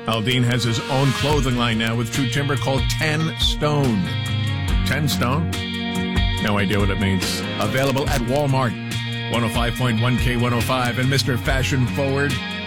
Aldine has his own clothing line now with True Timber called 10 Stone. 10 Stone? No idea what it means. Available at Walmart. 105.1 K105 and Mr. Fashion Forward